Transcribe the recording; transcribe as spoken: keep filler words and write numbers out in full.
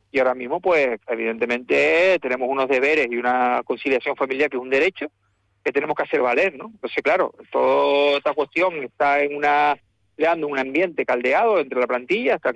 y ahora mismo, pues, evidentemente tenemos unos deberes y una conciliación familiar que es un derecho que tenemos que hacer valer, ¿no? Entonces, claro, toda esta cuestión está en una creando un ambiente caldeado entre la plantilla, está